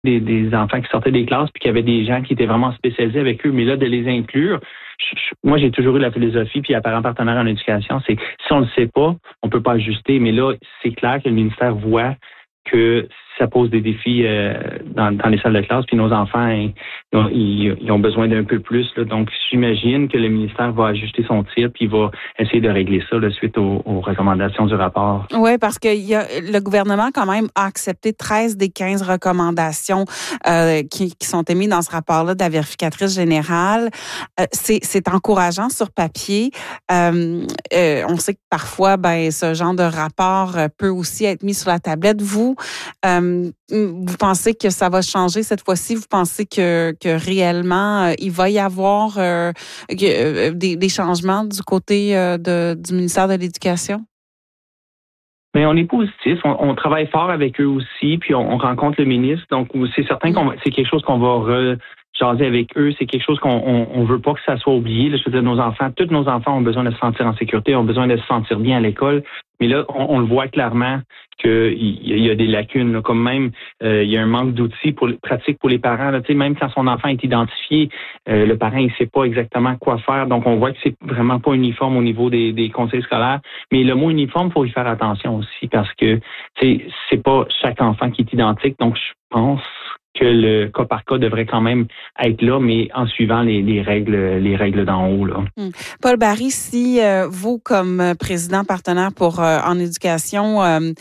des enfants qui sortaient des classes puis qu'il y avait des gens qui étaient vraiment spécialisés avec eux. Mais là, de les inclure, moi, j'ai toujours eu la philosophie, puis à parents partenaires en éducation, c'est si on ne le sait pas, on peut pas ajuster. Mais là, c'est clair que le ministère voit que ça pose des défis dans les salles de classe, puis nos enfants, ils ont besoin d'un peu plus. Là. Donc, j'imagine que le ministère va ajuster son tir, puis il va essayer de régler ça là, suite aux recommandations du rapport. Oui, parce que le gouvernement, quand même, a accepté 13 des 15 recommandations qui sont émises dans ce rapport-là de la vérificatrice générale. C'est encourageant sur papier. On sait que parfois, ce genre de rapport peut aussi être mis sur la tablette. Vous pensez que ça va changer cette fois-ci? Vous pensez que réellement, il va y avoir des changements du côté du ministère de l'Éducation? Mais on est positif. On travaille fort avec eux aussi, puis on rencontre le ministre. Donc, c'est certain c'est quelque chose qu'on va jaser avec eux. C'est quelque chose qu'on veut pas que ça soit oublié. Là, je veux dire, tous nos enfants ont besoin de se sentir en sécurité, ont besoin de se sentir bien à l'école. Mais là, on le voit clairement qu'il y a des lacunes. Là, comme même, il y a un manque d'outils pratiques pour les parents. Là, même quand son enfant est identifié, le parent il sait pas exactement quoi faire. Donc, on voit que c'est vraiment pas uniforme au niveau des conseils scolaires. Mais le mot uniforme, faut y faire attention aussi parce que c'est pas chaque enfant qui est identique. Donc, je pense que le cas par cas devrait quand même être là, mais en suivant les règles d'en haut. Là. Paul Barry, si vous, comme président partenaire en éducation,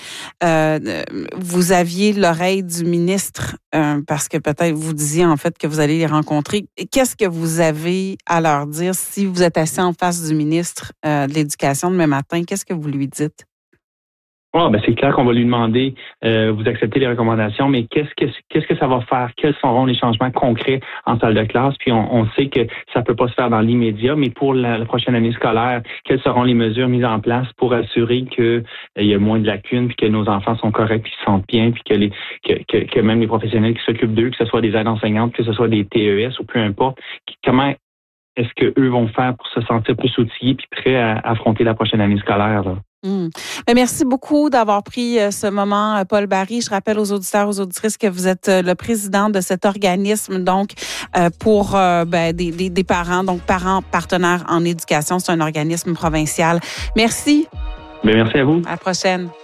vous aviez l'oreille du ministre, parce que peut-être vous disiez en fait que vous allez les rencontrer, qu'est-ce que vous avez à leur dire si vous êtes assis en face du ministre de l'Éducation demain matin? Qu'est-ce que vous lui dites? C'est clair qu'on va lui demander, vous acceptez les recommandations, mais qu'est-ce que ça va faire? Quels seront les changements concrets en salle de classe? Puis on sait que ça peut pas se faire dans l'immédiat, mais pour la prochaine année scolaire, quelles seront les mesures mises en place pour assurer que il y a moins de lacunes, puis que nos enfants sont corrects, puis se sentent bien, puis que même les professionnels qui s'occupent d'eux, que ce soit des aides enseignantes, que ce soit des TES ou peu importe, comment est-ce que eux vont faire pour se sentir plus outillés puis prêts à affronter la prochaine année scolaire, là? Mais merci beaucoup d'avoir pris ce moment, Paul Barry. Je rappelle aux auditeurs, aux auditrices que vous êtes le président de cet organisme, donc pour des parents, donc parents partenaires en éducation. C'est un organisme provincial. Merci. Merci à vous. À la prochaine.